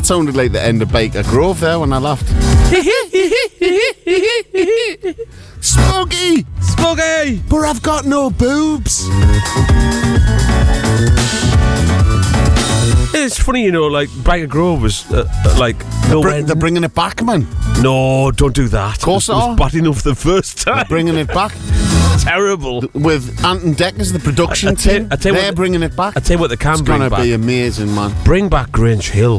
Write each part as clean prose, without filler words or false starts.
That sounded like the end of Baker Grove there when I laughed. Spooky! Spooky! But I've got no boobs. It's funny, like Baker Grove was They're bringing it back, man. No, don't do that. Of course it was bad enough the first time. They're bringing it back. Terrible. With Anton Deckers, the production team. They're bringing it back. I tell you what they can bring back. It's going to be amazing, man. Bring back Grange Hill.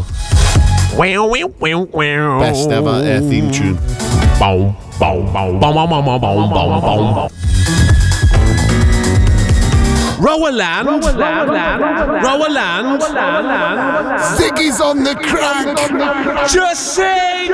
Best ever theme tune. Rowerland. Ziggy's on the crack. Just say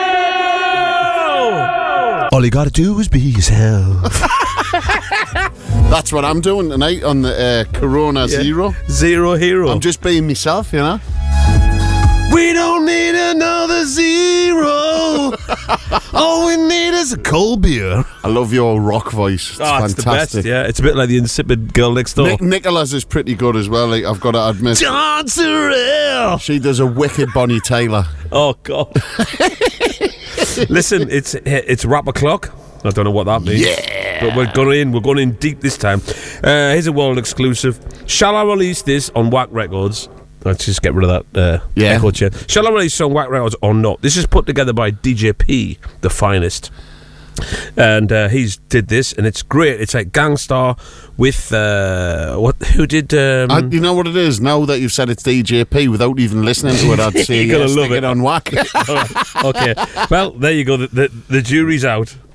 no. All you gotta do is be yourself. That's what I'm doing tonight on the Corona Zero. Zero Hero. I'm just being myself, you know. We don't need another zero. All we need is a cold beer. I love your rock voice. It's fantastic. It's the best, yeah. It's a bit like the insipid girl next door. Nicholas is pretty good as well, like, I've got to admit. John Cyril. She does a wicked Bonnie Tyler. Oh, God. Listen, it's rap o'clock. I don't know what that means. Yeah. But we're going in deep this time. Here's a world exclusive. Shall I release this on Whack Records? Let's just get rid of that echo chain. Shall I release on Whack Records or not? This is put together by DJ P, the finest. And he's did this, and it's great. It's like Gangstar with who did? You know what it is. Now that you've said it's DJ P, without even listening to it, I'd say you're gonna love stick it on Whack. Right. Okay. Well, there you go. The jury's out.